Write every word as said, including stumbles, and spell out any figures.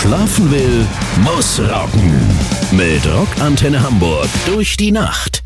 schlafen will, muss rocken. Mit Rockantenne Hamburg durch die Nacht.